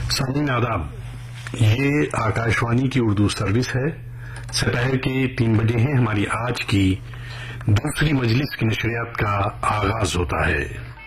सामीन आदाब, ये आकाशवाणी की उर्दू सर्विस है। दोपहर के 3 बजे हैं। हमारी आज की दूसरी मजलिस की नशरियात का आगाज होता है।